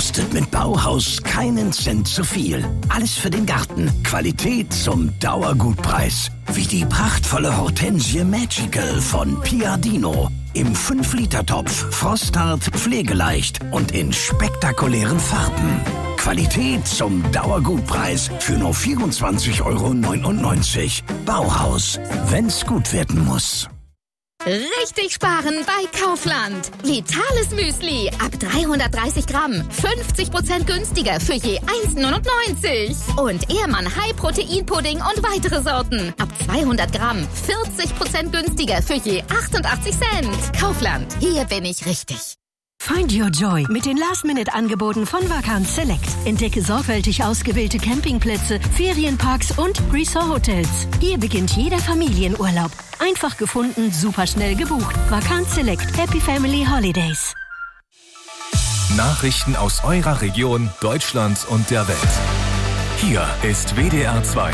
kostet mit Bauhaus keinen Cent zu viel. Alles für den Garten. Qualität zum Dauergutpreis. Wie die prachtvolle Hortensie Magical von Piadino. Im 5-Liter-Topf, frosthart, pflegeleicht und in spektakulären Farben. Qualität zum Dauergutpreis für nur 24,99 €. Bauhaus, wenn's gut werden muss. Richtig sparen bei Kaufland. Vitales Müsli ab 330 Gramm. 50% günstiger für je 1,99 €. Und Ehrmann High Protein Pudding und weitere Sorten. Ab 200 Gramm. 40% günstiger für je 88 Cent. Kaufland. Hier bin ich richtig. Find your joy mit den Last-Minute-Angeboten von Vacanz Select. Entdecke sorgfältig ausgewählte Campingplätze, Ferienparks und Resort-Hotels. Hier beginnt jeder Familienurlaub. Einfach gefunden, super schnell gebucht. Vacanz Select. Happy Family Holidays. Nachrichten aus eurer Region, Deutschland und der Welt. Hier ist WDR 2.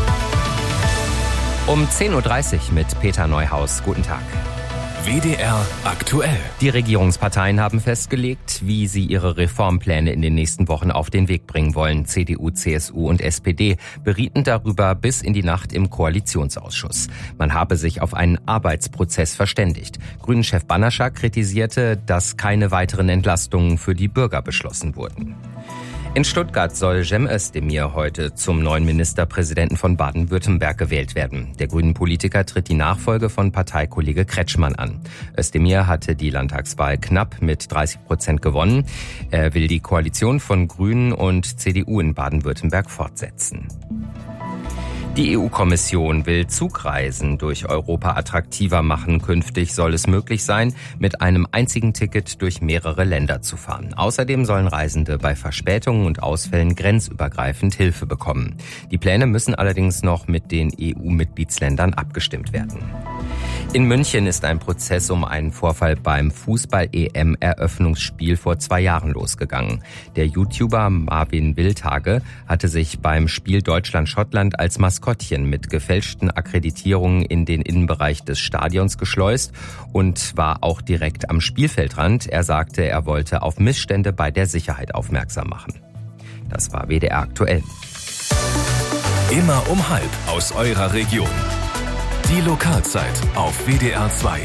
Um 10:30 Uhr mit Peter Neuhaus. Guten Tag. WDR aktuell. Die Regierungsparteien haben festgelegt, wie sie ihre Reformpläne in den nächsten Wochen auf den Weg bringen wollen. CDU, CSU und SPD berieten darüber bis in die Nacht im Koalitionsausschuss. Man habe sich auf einen Arbeitsprozess verständigt. Grünen-Chef Bannerschak kritisierte, dass keine weiteren Entlastungen für die Bürger beschlossen wurden. In Stuttgart soll Cem Özdemir heute zum neuen Ministerpräsidenten von Baden-Württemberg gewählt werden. Der grünen Politiker tritt die Nachfolge von Parteikollege Kretschmann an. Özdemir hatte die Landtagswahl knapp mit 30% gewonnen. Er will die Koalition von Grünen und CDU in Baden-Württemberg fortsetzen. Die EU-Kommission will Zugreisen durch Europa attraktiver machen. Künftig soll es möglich sein, mit einem einzigen Ticket durch mehrere Länder zu fahren. Außerdem sollen Reisende bei Verspätungen und Ausfällen grenzübergreifend Hilfe bekommen. Die Pläne müssen allerdings noch mit den EU-Mitgliedsländern abgestimmt werden. In München ist ein Prozess um einen Vorfall beim Fußball-EM-Eröffnungsspiel vor 2 Jahren losgegangen. Der YouTuber Marvin Wildhage hatte sich beim Spiel Deutschland-Schottland als Maskottchen mit gefälschten Akkreditierungen in den Innenbereich des Stadions geschleust und war auch direkt am Spielfeldrand. Er sagte, er wollte auf Missstände bei der Sicherheit aufmerksam machen. Das war WDR aktuell. Immer um 12:30 aus eurer Region. Die Lokalzeit auf WDR 2.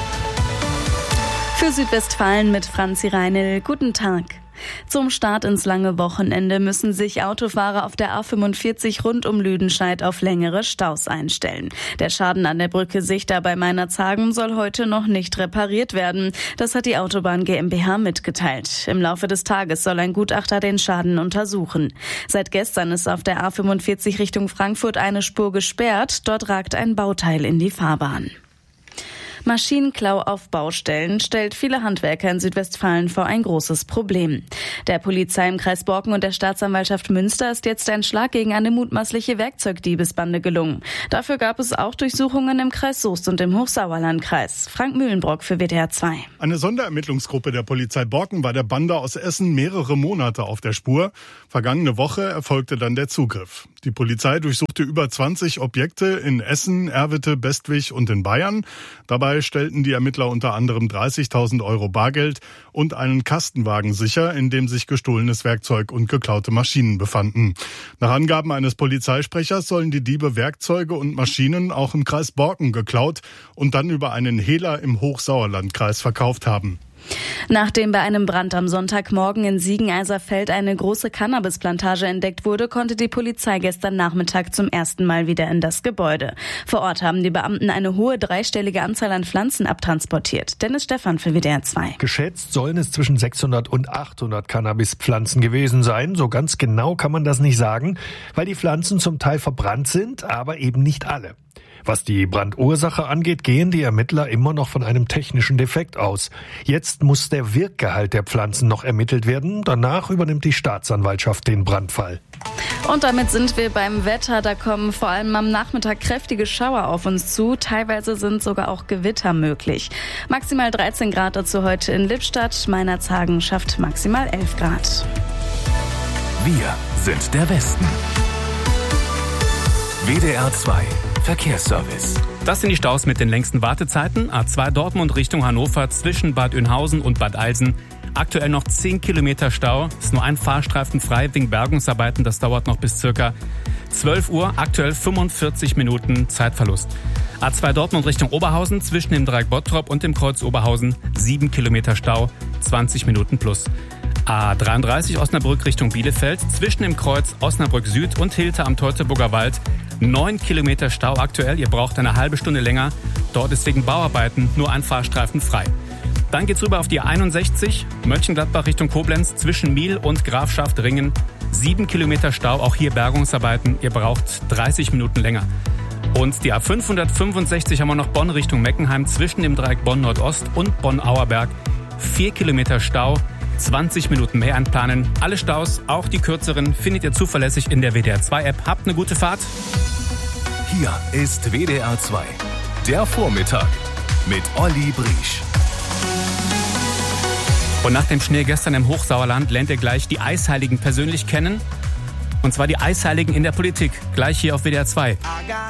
Für Südwestfalen mit Franzi Reinl. Guten Tag. Zum Start ins lange Wochenende müssen sich Autofahrer auf der A45 rund um Lüdenscheid auf längere Staus einstellen. Der Schaden an der Brücke Sichter bei Meinerzhagen soll heute noch nicht repariert werden. Das hat die Autobahn GmbH mitgeteilt. Im Laufe des Tages soll ein Gutachter den Schaden untersuchen. Seit gestern ist auf der A45 Richtung Frankfurt eine Spur gesperrt. Dort ragt ein Bauteil in die Fahrbahn. Maschinenklau auf Baustellen stellt viele Handwerker in Südwestfalen vor ein großes Problem. Der Polizei im Kreis Borken und der Staatsanwaltschaft Münster ist jetzt ein Schlag gegen eine mutmaßliche Werkzeugdiebesbande gelungen. Dafür gab es auch Durchsuchungen im Kreis Soest und im Hochsauerlandkreis. Frank Mühlenbrock für WDR 2. Eine Sonderermittlungsgruppe der Polizei Borken war der Bande aus Essen mehrere Monate auf der Spur. Vergangene Woche erfolgte dann der Zugriff. Die Polizei durchsuchte über 20 Objekte in Essen, Erwitte, Bestwig und in Bayern. Dabei stellten die Ermittler unter anderem 30.000 € Bargeld und einen Kastenwagen sicher, in dem sich gestohlenes Werkzeug und geklaute Maschinen befanden. Nach Angaben eines Polizeisprechers sollen die Diebe Werkzeuge und Maschinen auch im Kreis Borken geklaut und dann über einen Hehler im Hochsauerlandkreis verkauft haben. Nachdem bei einem Brand am Sonntagmorgen in Siegen-Eiserfeld eine große Cannabisplantage entdeckt wurde, konnte die Polizei gestern Nachmittag zum ersten Mal wieder in das Gebäude. Vor Ort haben die Beamten eine hohe dreistellige Anzahl an Pflanzen abtransportiert. Dennis Stephan für WDR 2. Geschätzt sollen es zwischen 600 und 800 Cannabispflanzen gewesen sein. So ganz genau kann man das nicht sagen, weil die Pflanzen zum Teil verbrannt sind, aber eben nicht alle. Was die Brandursache angeht, gehen die Ermittler immer noch von einem technischen Defekt aus. Jetzt muss der Wirkgehalt der Pflanzen noch ermittelt werden. Danach übernimmt die Staatsanwaltschaft den Brandfall. Und damit sind wir beim Wetter. Da kommen vor allem am Nachmittag kräftige Schauer auf uns zu. Teilweise sind sogar auch Gewitter möglich. Maximal 13 Grad dazu heute in Lippstadt. Meinerzhagen schafft maximal 11 Grad. Wir sind der Westen. WDR 2 Verkehrsservice. Das sind die Staus mit den längsten Wartezeiten. A2 Dortmund Richtung Hannover zwischen Bad Oeynhausen und Bad Eilsen. aktuell noch 10 Kilometer Stau. Ist nur ein Fahrstreifen frei wegen Bergungsarbeiten. Das dauert noch bis circa 12 Uhr. Aktuell 45 Minuten Zeitverlust. A2 Dortmund Richtung Oberhausen zwischen dem Dreieck Bottrop und dem Kreuz Oberhausen 7 Kilometer Stau, 20 Minuten plus. A33 Osnabrück Richtung Bielefeld zwischen dem Kreuz Osnabrück Süd und Hilter am Teutoburger Wald 9 Kilometer Stau aktuell. Ihr braucht eine halbe Stunde länger. Dort ist wegen Bauarbeiten nur ein Fahrstreifen frei. Dann geht's rüber auf die 61 Mönchengladbach Richtung Koblenz zwischen Miel und Grafschaft-Ringen 7 Kilometer Stau. Auch hier Bergungsarbeiten. Ihr braucht 30 Minuten länger. Und die A565 haben wir noch Bonn Richtung Meckenheim zwischen dem Dreieck Bonn Nordost und Bonn-Auerberg. 4 Kilometer Stau, 20 Minuten mehr einplanen. Alle Staus, auch die kürzeren, findet ihr zuverlässig in der WDR 2 App. Habt eine gute Fahrt. Hier ist WDR 2, der Vormittag mit Olli Briesch. Und nach dem Schnee gestern im Hochsauerland lernt ihr gleich die Eisheiligen persönlich kennen. Und zwar die Eisheiligen in der Politik. Gleich hier auf WDR 2.